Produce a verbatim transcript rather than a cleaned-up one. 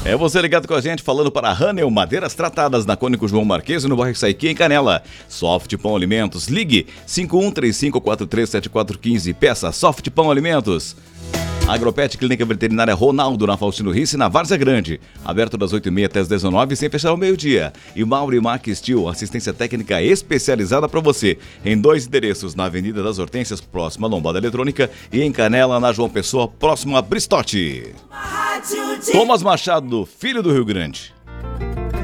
É você ligado com a gente, falando para a Hanel Madeiras Tratadas, na Cônico João Marquês, no bairro Saiquê, em Canela. Soft Pão Alimentos, ligue cinco um três cinco quatro três sete quatro um cinco, peça Soft Pão Alimentos. Agropet Clínica Veterinária Ronaldo, na Faustino Risse, na Várzea Grande. Aberto das oito e meia até as dezenove, sem fechar ao meio-dia. E Mauri Mac Steel, assistência técnica especializada para você. Em dois endereços, na Avenida das Hortênsias, próxima à Lombada Eletrônica, e em Canela, na João Pessoa, próximo a Bristote. Thomas Machado, filho do Rio Grande.